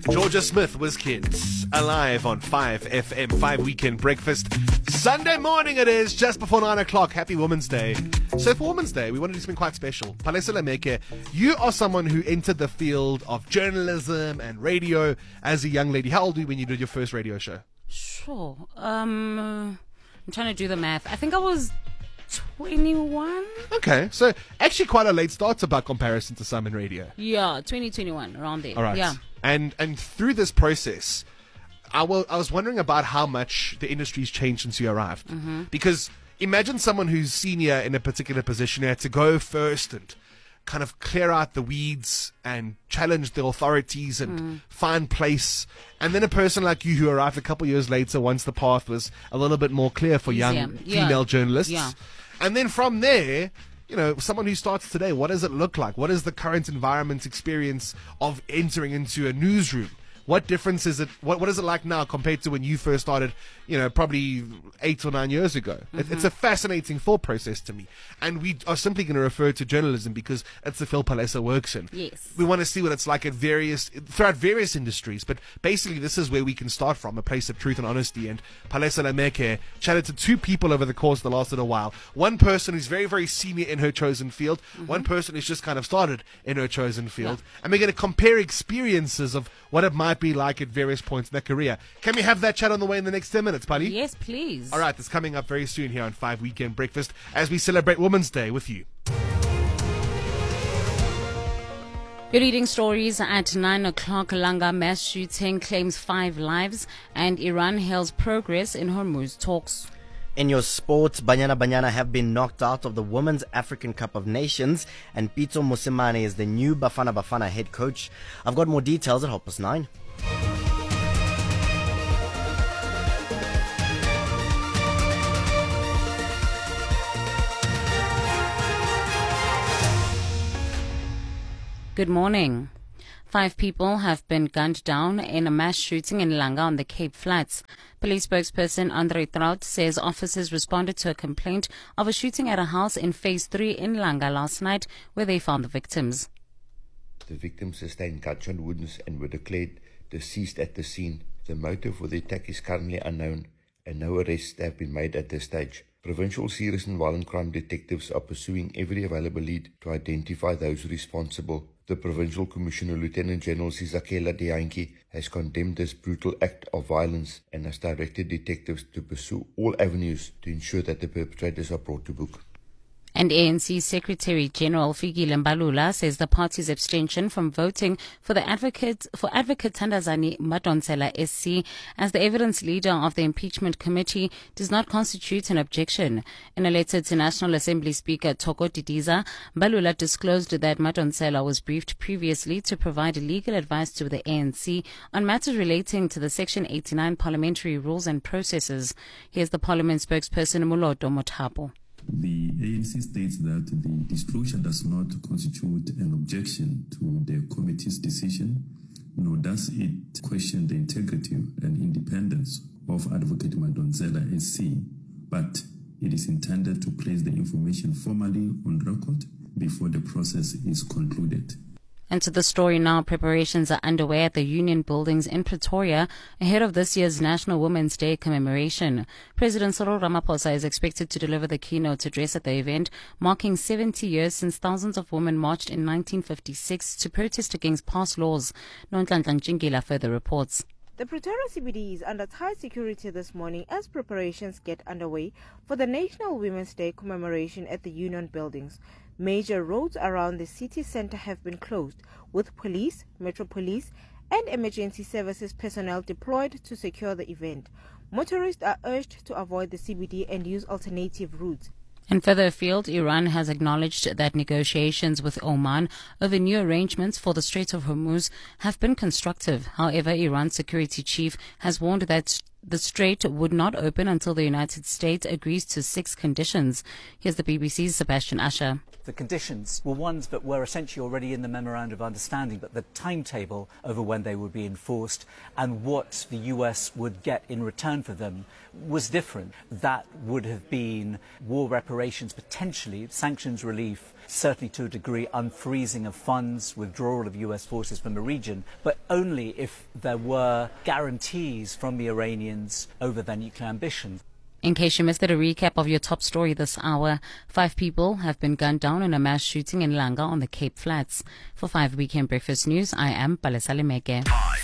Georgia Smith was Kids, alive on 5FM, 5 Weekend Breakfast. Sunday morning it is, just before 9 o'clock. Happy Women's Day. So for Women's Day, we wanted to do something quite special. Palesa Lemeke, you are someone who entered the field of journalism and radio as a young lady. How old were you when you did your first radio show? Sure. I'm trying to do the math. I think I was 21. Okay, so actually quite a late start by comparison to some in radio. Yeah, 2021, around there. All right. Yeah. And through this process, I was wondering about how much the industry's changed since you arrived. Mm-hmm. Because imagine someone who's senior in a particular position had to go first and kind of clear out the weeds and challenge the authorities and find place. And then a person like you who arrived a couple years later once the path was a little bit more clear for young female journalists. Yeah. And then from there, you know, someone who starts today, what does it look like? What is the current environment experience of entering into a newsroom? What difference is it? What is it like now compared to when you first started, you know, probably 8 or 9 years ago? Mm-hmm. It's a fascinating thought process to me. And we are simply going to refer to journalism because it's the field Palesa works in. Yes. We want to see what it's like throughout various industries. But basically, this is where we can start from, a place of truth and honesty. And Palesa Lemeke chatted to two people over the course of the last little while. One person who's very, very senior in her chosen field. Mm-hmm. One person who's just kind of started in her chosen field. Yeah. And we're going to compare experiences of what it might be like at various points in their career. Can we have that chat on the way in the next 10 minutes, buddy? Yes, please. All right, that's coming up very soon here on 5 Weekend Breakfast as we celebrate Women's Day with you. Your leading stories at 9 o'clock. Langa mass shooting claims 5 lives and Iran hails progress in Hormuz talks. In your sports, Banyana Banyana have been knocked out of the Women's African Cup of Nations, and Pito Mosimane is the new Bafana Bafana head coach. I've got more details at 9:30. Good morning. 5 people have been gunned down in a mass shooting in Langa on the Cape Flats. Police spokesperson Andre Traut says officers responded to a complaint of a shooting at a house in Phase 3 in Langa last night, where they found the victims. The victims sustained gunshot wounds and were declared deceased at the scene. The motive for the attack is currently unknown, and no arrests have been made at this stage. Provincial Serious and Violent Crime detectives are pursuing every available lead to identify those responsible. The Provincial Commissioner, Lieutenant General Sizakela Dianki, has condemned this brutal act of violence and has directed detectives to pursue all avenues to ensure that the perpetrators are brought to book. And ANC Secretary General Fikile Mbalula says the party's abstention from voting for Advocate Thandazani Madonsela SC as the evidence leader of the impeachment committee does not constitute an objection. In a letter to National Assembly Speaker Toko Didiza, Mbalula disclosed that Madonsela was briefed previously to provide legal advice to the ANC on matters relating to the Section 89 parliamentary rules and processes. Here's the parliament spokesperson Moloto Mothapo. The ANC states that the disclosure does not constitute an objection to the committee's decision, nor does it question the integrity and independence of Advocate Madonsela SC, but it is intended to place the information formally on record before the process is concluded. And to the story now, preparations are underway at the Union Buildings in Pretoria ahead of this year's National Women's Day commemoration. President Cyril Ramaphosa is expected to deliver the keynote address at the event, marking 70 years since thousands of women marched in 1956 to protest against past laws. Nonhlanhla Njingila further reports. The Pretoria CBD is under tight security this morning as preparations get underway for the National Women's Day commemoration at the Union Buildings. Major roads around the city centre have been closed, with police, Metro Police and emergency services personnel deployed to secure the event. Motorists are urged to avoid the CBD and use alternative routes. And further afield, Iran has acknowledged that negotiations with Oman over new arrangements for the Strait of Hormuz have been constructive. However, Iran's security chief has warned that the strait would not open until the United States agrees to 6 conditions. Here's the BBC's Sebastian Asher. The conditions were ones that were essentially already in the Memorandum of Understanding, but the timetable over when they would be enforced and what the US would get in return for them was different. That would have been war reparations, potentially sanctions relief, certainly to a degree unfreezing of funds, withdrawal of US forces from the region, but only if there were guarantees from the Iranians over their nuclear ambitions. In case you missed it, a recap of your top story this hour. 5 people have been gunned down in a mass shooting in Langa on the Cape Flats. For 5 Weekend Breakfast News, I am Palesa Lemeke.